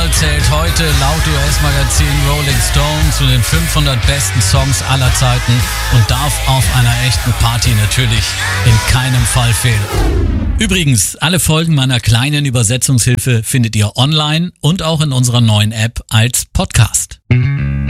Girl zählt heute laut US-Magazin Rolling Stone zu den 500 besten Songs aller Zeiten und darf auf einer echten Party natürlich in keinem Fall fehlen. Übrigens, alle Folgen meiner kleinen Übersetzungshilfe findet ihr online und auch in unserer neuen App als Podcast.